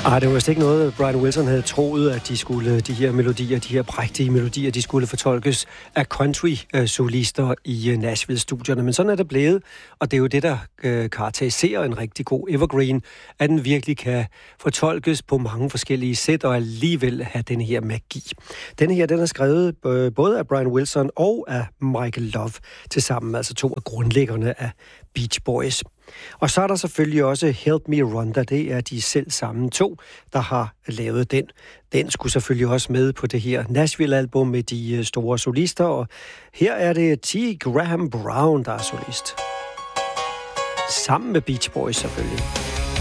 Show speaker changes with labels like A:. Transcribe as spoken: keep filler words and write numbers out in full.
A: Ah, det var vist ikke noget, Brian Wilson havde troet, at de skulle, de her melodier, de her prægtige melodier, de skulle fortolkes af country-solister i Nashville-studierne. Men sådan er det blevet, og det er jo det, der øh, karakteriserer en rigtig god evergreen, at den virkelig kan fortolkes på mange forskellige sæt og alligevel have den her magi. Den her, den er skrevet øh, både af Brian Wilson og af Michael Love tilsammen, altså to af grundlæggerne af Beach Boys. Og så er der selvfølgelig også Help Me Rhonda. Det er de selv samme to, der har lavet den. Den skulle selvfølgelig også med på det her Nashville-album med de store solister. Og her er det T. Graham Brown, der er solist. Sammen med Beach Boys selvfølgelig.